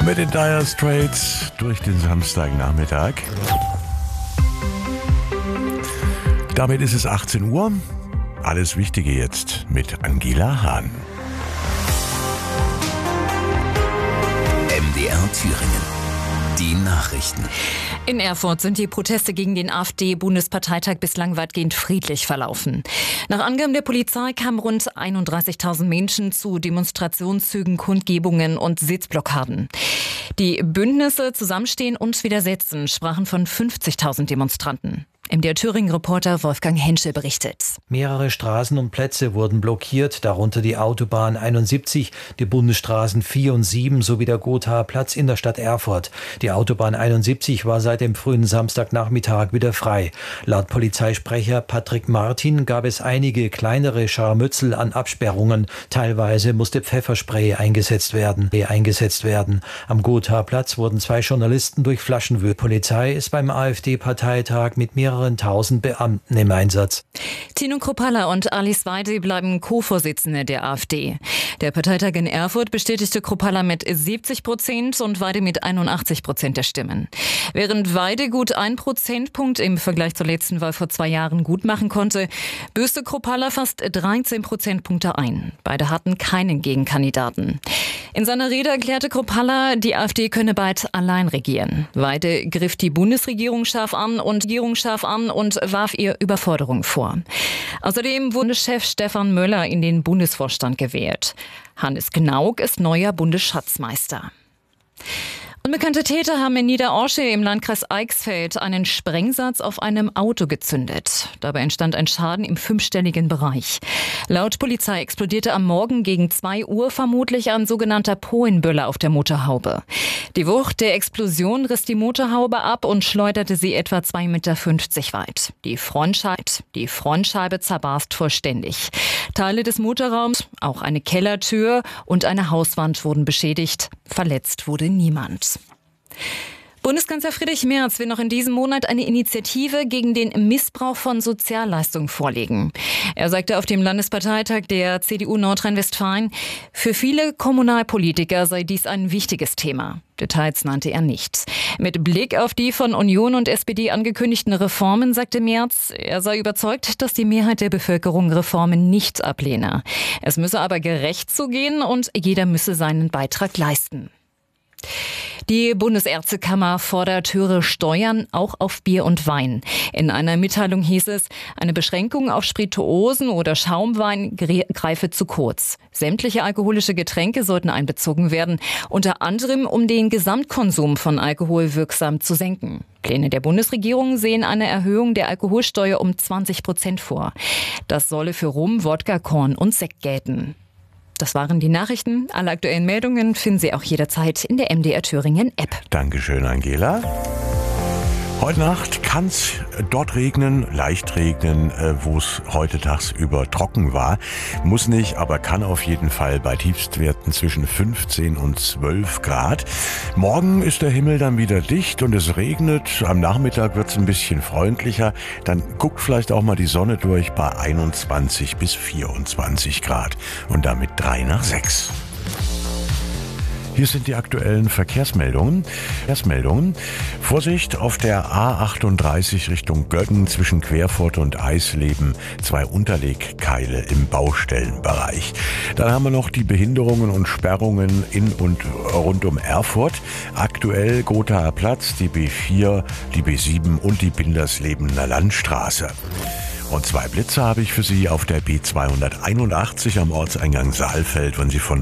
Mit den Dire Straits durch den Samstagnachmittag. Damit ist es 18 Uhr. Alles Wichtige jetzt mit Angela Hahn. MDR Thüringen. Die Nachrichten. In Erfurt sind die Proteste gegen den AfD-Bundesparteitag bislang weitgehend friedlich verlaufen. Nach Angaben der Polizei kamen rund 31.000 Menschen zu Demonstrationszügen, Kundgebungen und Sitzblockaden. Die Bündnisse Zusammenstehen und Widersetzen sprachen von 50.000 Demonstranten. MDR Thüringen-Reporter Wolfgang Henschel berichtet. Mehrere Straßen und Plätze wurden blockiert, darunter die Autobahn 71, die Bundesstraßen 4 und 7 sowie der Gothaer Platz in der Stadt Erfurt. Die Autobahn 71 war seit dem frühen Samstagnachmittag wieder frei. Laut Polizeisprecher Patrick Martin gab es einige kleinere Scharmützel an Absperrungen. Teilweise musste Pfefferspray eingesetzt werden. Am Gothaer Platz wurden 2 Journalisten durch Flaschenwürfe. Polizei ist beim AfD-Parteitag mit mehreren tausend Beamten im Einsatz. Tino Kruppalla und Alice Weidel bleiben Co-Vorsitzende der AfD. Der Parteitag in Erfurt bestätigte Kruppalla mit 70% und Weidel mit 81% der Stimmen. Während Weidel gut 1 Prozentpunkt im Vergleich zur letzten Wahl vor 2 Jahren gut machen konnte, büßte Kruppalla fast 13 Prozentpunkte ein. Beide hatten keinen Gegenkandidaten. In seiner Rede erklärte Kruppalla, die AfD könne bald allein regieren. Weidel griff die Bundesregierung scharf an und warf ihr Überforderung vor. Außerdem wurde Chef Stefan Möller in den Bundesvorstand gewählt. Hannes Gnauk ist neuer Bundesschatzmeister. Unbekannte Täter haben in Niederorsche im Landkreis Eichsfeld einen Sprengsatz auf einem Auto gezündet. Dabei entstand ein Schaden im 5-stelligen Bereich. Laut Polizei explodierte am Morgen gegen 2 Uhr vermutlich ein sogenannter Poenböller auf der Motorhaube. Die Wucht der Explosion riss die Motorhaube ab und schleuderte sie etwa 2,50 Meter weit. Die Frontscheibe zerbarst vollständig. Teile des Motorraums, auch eine Kellertür und eine Hauswand wurden beschädigt. Verletzt wurde niemand. Bundeskanzler Friedrich Merz will noch in diesem Monat eine Initiative gegen den Missbrauch von Sozialleistungen vorlegen. Er sagte auf dem Landesparteitag der CDU Nordrhein-Westfalen, für viele Kommunalpolitiker sei dies ein wichtiges Thema. Details nannte er nicht. Mit Blick auf die von Union und SPD angekündigten Reformen sagte Merz, er sei überzeugt, dass die Mehrheit der Bevölkerung Reformen nicht ablehne. Es müsse aber gerecht zugehen und jeder müsse seinen Beitrag leisten. Die Bundesärztekammer fordert höhere Steuern auch auf Bier und Wein. In einer Mitteilung hieß es, eine Beschränkung auf Spirituosen oder Schaumwein greife zu kurz. Sämtliche alkoholische Getränke sollten einbezogen werden, unter anderem um den Gesamtkonsum von Alkohol wirksam zu senken. Pläne der Bundesregierung sehen eine Erhöhung der Alkoholsteuer um 20% vor. Das solle für Rum, Wodka, Korn und Sekt gelten. Das waren die Nachrichten. Alle aktuellen Meldungen finden Sie auch jederzeit in der MDR Thüringen App. Dankeschön, Angela. Heute Nacht kann es dort regnen, leicht regnen, wo es heute tagsüber trocken war. Muss nicht, aber kann auf jeden Fall bei Tiefstwerten zwischen 15 und 12 Grad. Morgen ist der Himmel dann wieder dicht und es regnet. Am Nachmittag wird es ein bisschen freundlicher. Dann guckt vielleicht auch mal die Sonne durch bei 21 bis 24 Grad und damit 3 nach 6. Hier sind die aktuellen Verkehrsmeldungen. Vorsicht auf der A38 Richtung Göttingen zwischen Querfurt und Eisleben. 2 Unterlegkeile im Baustellenbereich. Dann haben wir noch die Behinderungen und Sperrungen in und rund um Erfurt. Aktuell Gothaer Platz, die B4, die B7 und die Binderslebener Landstraße. Und 2 Blitze habe ich für Sie auf der B281 am Ortseingang Saalfeld, wenn Sie von